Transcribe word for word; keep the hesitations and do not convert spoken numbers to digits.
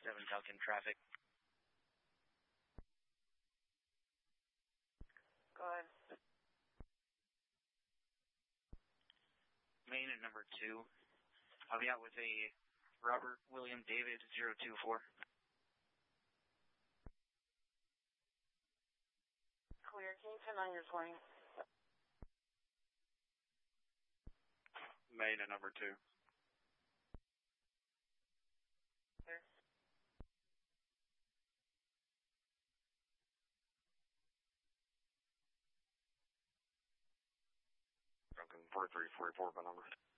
seven Falcon traffic. Go ahead. Main at number two. I'll be out with a Robert William David zero two four. Clear. Can you turn on your twenty? Main at number two. Clear. Falcon four three four four by number.